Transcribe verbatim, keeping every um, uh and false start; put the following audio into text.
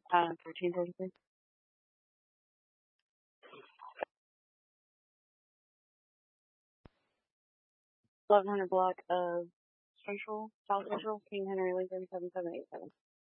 Uh, thirteen thirty-three. eleven hundred block of Central, South Central, King Henry Lincoln, seven seven eight seven.